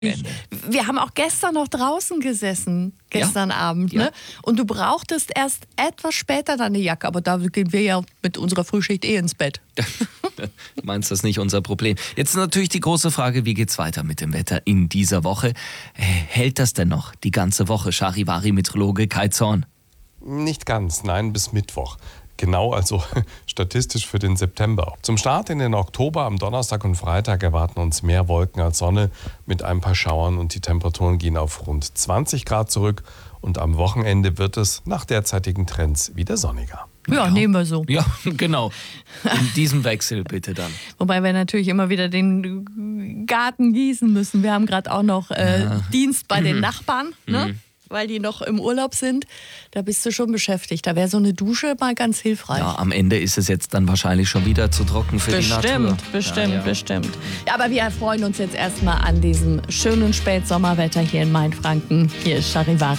Wir haben auch gestern noch draußen gesessen, gestern Abend. Ja. Ne? Und du brauchtest erst etwas später deine Jacke, aber da gehen wir ja mit unserer Frühschicht ins Bett. Du meinst, das ist nicht unser Problem. Jetzt natürlich die große Frage, wie geht's weiter mit dem Wetter in dieser Woche? Hält das denn noch die ganze Woche? Charivari-Meteorologe Kai Zorn. Nicht ganz, nein, bis Mittwoch. Genau, also statistisch für den September. Zum Start in den Oktober am Donnerstag und Freitag erwarten uns mehr Wolken als Sonne mit ein paar Schauern und die Temperaturen gehen auf rund 20 Grad zurück. Und am Wochenende wird es nach derzeitigen Trends wieder sonniger. Ja, nehmen wir so. Ja, genau. In diesem Wechsel bitte dann. Wobei wir natürlich immer wieder den Garten gießen müssen. Wir haben gerade auch noch Dienst bei den Nachbarn, ne? Weil die noch im Urlaub sind. Da bist du schon beschäftigt. Da wäre so eine Dusche mal ganz hilfreich. Ja, am Ende ist es jetzt dann wahrscheinlich schon wieder zu trocken für die Natur. Bestimmt. Ja, aber wir freuen uns jetzt erstmal an diesem schönen Spätsommerwetter hier in Mainfranken. Hier ist Charivari.